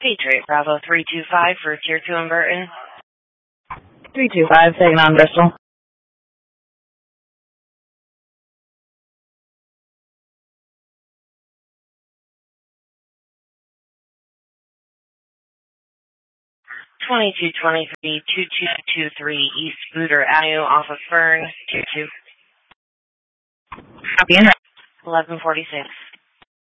Patriot Bravo 325 for Tier 2 in Burton. 325, taking on Bristol. Twenty-two 2223 East Booter Avenue off of Fern, Tier 2. Copy in. 1146.